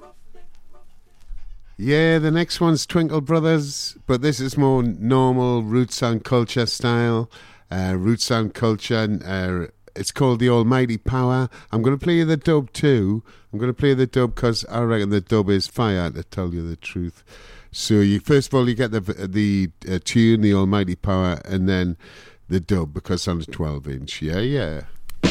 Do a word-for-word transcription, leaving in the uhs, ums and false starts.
Yeah, the next one's Twinkle Brothers, but this is more normal Roots and Culture style. Uh, Roots and Culture, uh, it's called The Almighty Power. I'm going to play you the dub too. I'm going to play the dub because I reckon the dub is fire, to tell you the truth. So you first of all, you get the the uh, tune, The Almighty Power, and then the dub because on a twelve inch. Yeah, yeah.